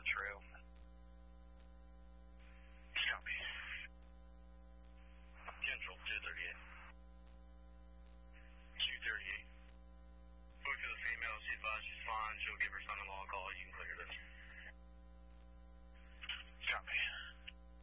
Trail. Copy. Central 238. 238. Book to the female, she advised she's fine. She'll give her son-in-law a call. You can clear this. Copy.